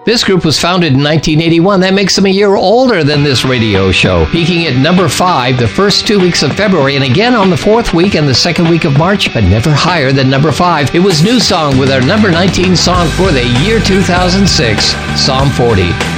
This group was founded in 1981. That makes them a year older than this radio show, peaking at number 5 the first 2 weeks of February and again on the 4th week and the 2nd week of March, but never higher than number 5. It was New Song with our number 19 song for the year 2006, Psalm 40.